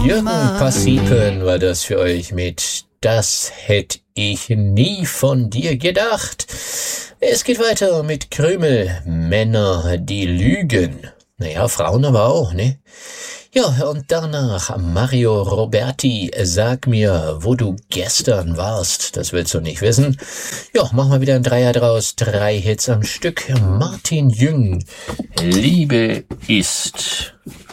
Jürgen Passiepen war das für euch mit Das hätte ich nie von dir gedacht. Es geht weiter mit Krümel, Männer, die lügen. Naja, Frauen aber auch, ne? Ja, und danach Mario Roberti, Sag mir, wo du gestern warst. Das willst du nicht wissen. Ja, machen wir wieder ein Dreier draus. 3 Hits am Stück. Martin Jüng, Liebe ist...